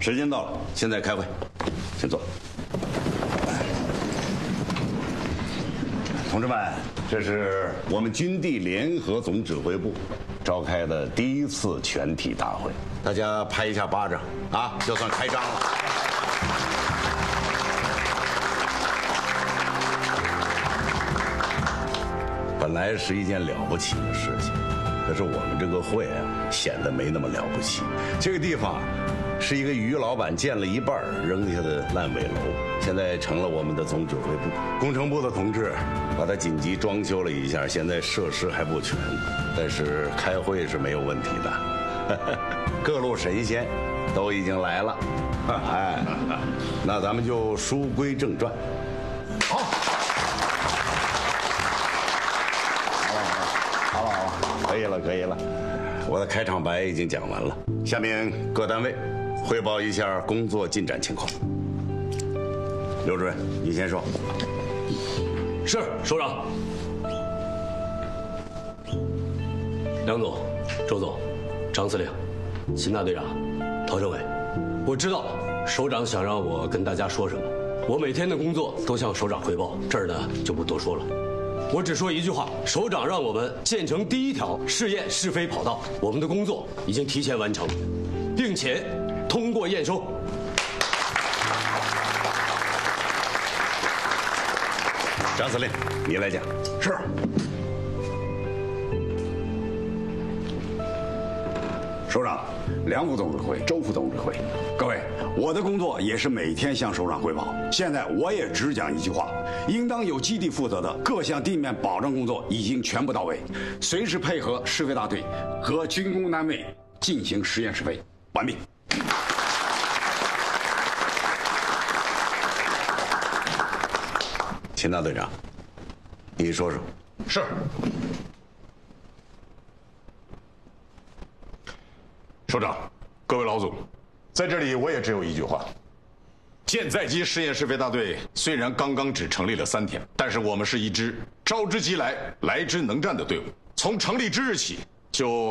时间到了，现在开会，请坐。同志们，这是我们军地联合总指挥部召开的第一次全体大会，大家拍一下巴掌啊，就算开张了。本来是一件了不起的事情，可是我们这个会啊，显得没那么了不起。这个地方是一个于老板建了一半扔下的烂尾楼，现在成了我们的总指挥部。工程部的同志把它紧急装修了一下，现在设施还不全，但是开会是没有问题的。各路神仙都已经来了，哎，那咱们就书归正传。好，好了，可以了，我的开场白已经讲完了，下面各单位汇报一下工作进展情况。刘主任，你先说。 是，首长。梁总、周总、张司令、秦大队长、陶政委，我知道首长想让我跟大家说什么，我每天的工作都向首长汇报，这儿呢就不多说了。我只说一句话，首长让我们建成第一条试验试飞跑道，我们的工作已经提前完成，并且通过验收。 张司令，你来讲。 是。首长、梁副总指挥、周副总指挥，各位，我的工作也是每天向首长汇报。现在我也只讲一句话：应当由基地负责的各项地面保障工作已经全部到位，随时配合试飞大队和军工单位进行实验试飞。完毕。 秦大队长，你说说。 是。首长，各位老总，在这里我也只有一句话：舰载机实验试飞大队虽然刚刚只成立了3天，但是我们是一支召之即来、来之能战的队伍。从成立之日起，就